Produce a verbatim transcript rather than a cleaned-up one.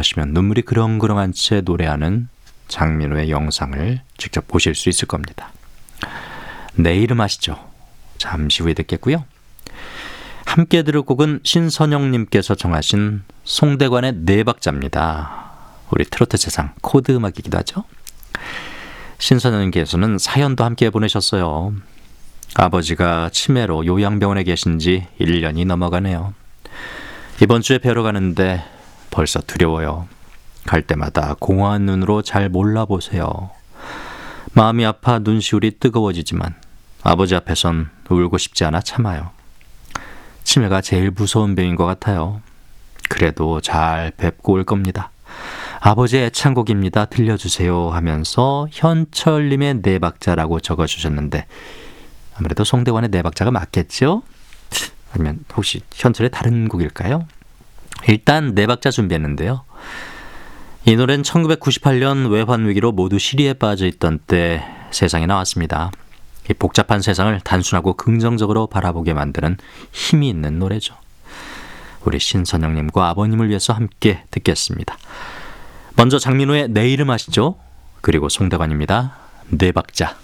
검색하시면 눈물이 그렁그렁한 채 노래하는 장민호의 영상을 직접 보실 수 있을 겁니다. 내 이름 아시죠? 잠시 후에 듣겠고요. 함께 들을 곡은 신선영님께서 정하신 송대관의 네 박자입니다. 우리 트로트 세상 코드 음악이기도 하죠. 신선영님께서는 사연도 함께 보내셨어요. 아버지가 치매로 요양병원에 계신 지 일 년이 넘어가네요. 이번 주에 뵈러 가는데 벌써 두려워요. 갈 때마다 공허한 눈으로 잘 몰라보세요. 마음이 아파 눈시울이 뜨거워지지만 아버지 앞에선 울고 싶지 않아 참아요. 치매가 제일 무서운 병인 것 같아요. 그래도 잘 뵙고 올 겁니다. 아버지의 애창곡입니다. 들려주세요 하면서 현철님의 네 박자라고 적어주셨는데 아무래도 송대관의 네 박자가 맞겠죠? 아니면 혹시 현철의 다른 곡일까요? 일단 네 박자 준비했는데요. 이 노래는 천구백구십팔 년 외환위기로 모두 시리에 빠져있던 때 세상에 나왔습니다. 이 복잡한 세상을 단순하고 긍정적으로 바라보게 만드는 힘이 있는 노래죠. 우리 신선영님과 아버님을 위해서 함께 듣겠습니다. 먼저 장민호의 내 이름 아시죠? 그리고 송대관입니다. 네 박자.